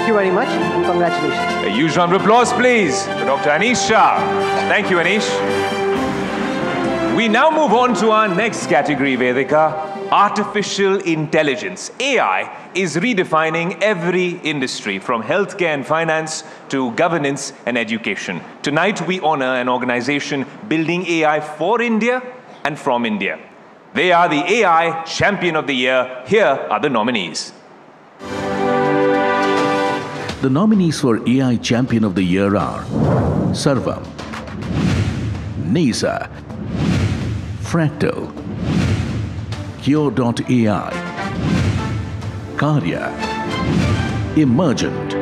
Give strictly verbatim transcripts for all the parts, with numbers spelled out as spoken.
you very much. Congratulations. A huge round of applause, please, for Doctor Anish Shah. Thank you, Anish. We now move on to our next category, Vedika. Artificial intelligence. A I is redefining every industry, from healthcare and finance to governance and education. Tonight, we honor an organization building A I for India and from India. They are the A I Champion of the Year. Here are the nominees. The nominees for A I Champion of the Year are Sarvam, Nisa, Fractal, Cure dot A I, Karya, Emergent.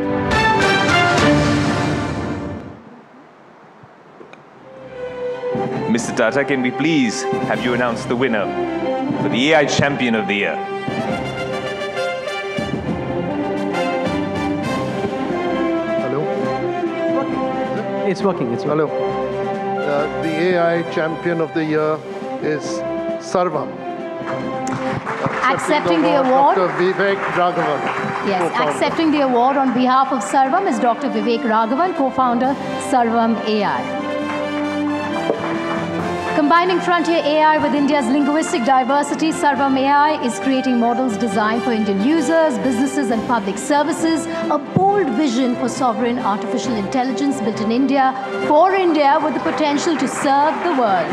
Mister Tata, can we please have you announce the winner for the A I Champion of the Year? Hello? It's working. It's working. Hello. Uh, the A I Champion of the Year is Sarvam. Accepting the award. Doctor Vivek Raghavan. Yes, accepting the award on behalf of Sarvam is Doctor Vivek Raghavan, co-founder Sarvam A I. Combining frontier A I with India's linguistic diversity, Sarvam A I is creating models designed for Indian users, businesses and public services, a bold vision for sovereign artificial intelligence built in India, for India, with the potential to serve the world.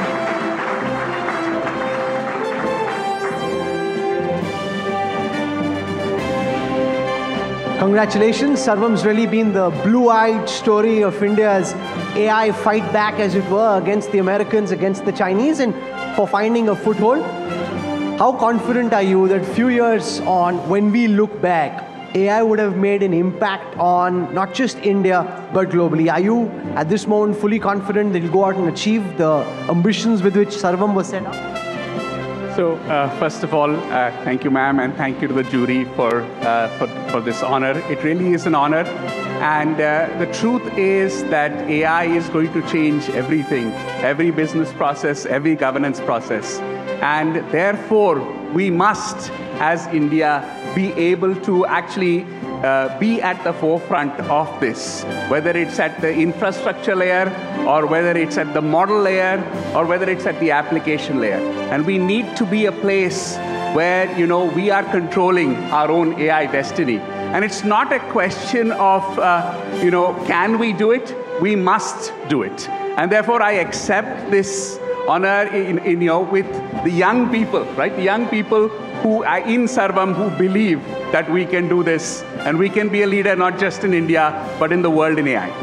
Congratulations. Sarvam's really been the blue-eyed story of India's A I fight back, as it were, against the Americans, against the Chinese, and for finding a foothold. How confident are you that few years on, when we look back, A I would have made an impact on not just India, but globally? Are you, at this moment, fully confident that you'll go out and achieve the ambitions with which Sarvam was set up? So, uh, first of all, uh, thank you, ma'am, and thank you to the jury for, uh, for, for this honor. It really is an honor. And uh, the truth is that A I is going to change everything, every business process, every governance process. And therefore, we must, as India, be able to actually uh, be at the forefront of this, whether it's at the infrastructure layer, or whether it's at the model layer, or whether it's at the application layer. And we need to be a place where, you know, we are controlling our own A I destiny. And it's not a question of, uh, you know, can we do it? We must do it. And therefore, I accept this honor in, in, you know, with the young people, right? The young people who are in Sarvam, who believe that we can do this, and we can be a leader not just in India, but in the world in A I.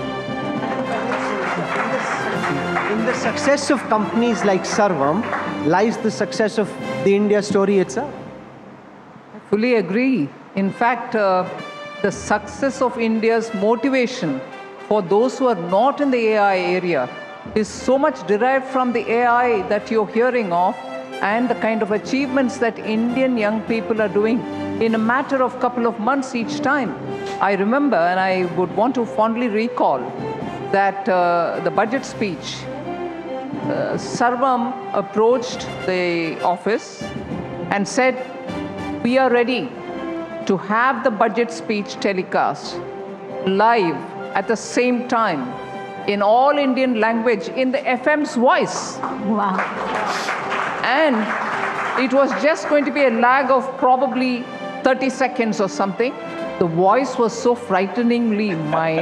In the success of companies like Sarvam lies the success of the India story itself. I fully agree. In fact, uh, the success of India's motivation for those who are not in the A I area is so much derived from the A I that you're hearing of, and the kind of achievements that Indian young people are doing in a matter of couple of months each time. I remember, and I would want to fondly recall, that uh, the budget speech, uh, Sarvam approached the office and said, we are ready to have the budget speech telecast live at the same time in all Indian language in the F M's voice. Wow. And it was just going to be a lag of probably thirty seconds or something. The voice was so frighteningly mild.